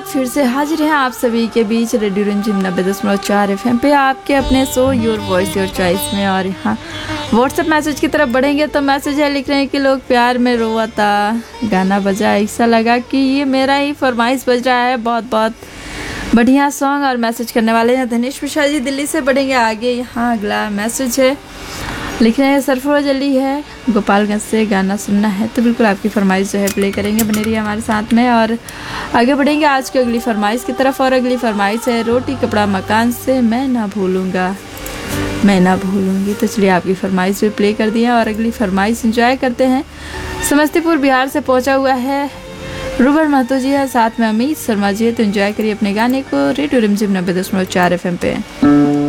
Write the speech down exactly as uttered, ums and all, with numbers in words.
फिर से हाजिर हैं आप सभी के बीच रेडियो रिमझिम नब्बे दशमलव चार एफ एम पे आपके अपने show your voice your choice में। और यहाँ व्हाट्सएप मैसेज की तरफ बढ़ेंगे तो मैसेज है, लिख रहे हैं कि लोग प्यार में रोवाता गाना बजा, ऐसा लगा कि ये मेरा ही फरमाइश बज रहा है। बहुत बहुत बढ़िया सॉन्ग। और मैसेज करने वाले हैं धनेश मिश्रा जी दिल्ली से। बढ़ेंगे आगे, यहाँ अगला मैसेज है, लिख रहे हैं सरफरोज अली है गोपालगंज से, गाना सुनना है तो बिल्कुल आपकी फरमाइश जो है प्ले करेंगे, बने रहिए हमारे साथ में। और आगे बढ़ेंगे आज की अगली फरमाइश की तरफ। और अगली फरमाइश है रोटी कपड़ा मकान से, मैं ना भूलूंगा मैं ना भूलूंगी। तो चलिए आपकी फरमाइश भी प्ले कर दिया और अगली फरमाइश एंजॉय करते हैं। समस्तीपुर बिहार से पहुंचा हुआ है रूबल महतो जी है, साथ में अमित शर्मा जी है। तो एंजॉय करिए अपने गाने को रेडियो रिमझिम नब्बे दशमलव चार एफ एम पे।